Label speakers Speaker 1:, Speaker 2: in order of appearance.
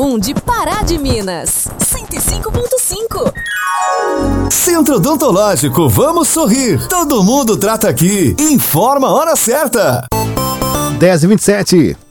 Speaker 1: 1 de Pará de Minas. 105.5.
Speaker 2: Centro Odontológico, vamos sorrir. Todo mundo trata aqui. Informa a hora certa.
Speaker 3: 10h27.